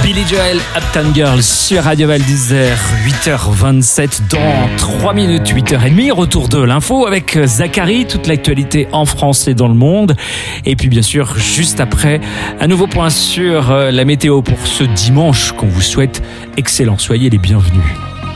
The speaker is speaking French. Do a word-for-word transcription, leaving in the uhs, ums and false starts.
Billy Joel, Uptown Girl sur Radio Val d'Isère, huit heures vingt-sept dans trois minutes, huit heures trente. Retour de l'info avec Zachary, toute l'actualité en France et dans le monde. Et puis bien sûr, juste après, un nouveau point sur la météo pour ce dimanche qu'on vous souhaite excellent. Soyez les bienvenus.